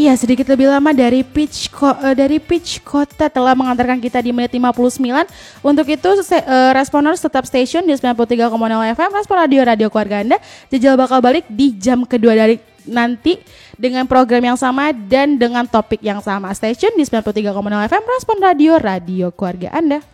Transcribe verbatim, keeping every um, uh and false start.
Iya, sedikit lebih lama dari pitch ko- uh, dari pitch kota telah mengantarkan kita di menit lima puluh sembilan. Untuk itu se- uh, Responers tetap station di sembilan puluh tiga koma nol F M Respon Radio, radio keluarga Anda. Jejal bakal balik di jam kedua dari nanti dengan program yang sama dan dengan topik yang sama. Station di sembilan puluh tiga koma nol F M Respon Radio, radio keluarga Anda.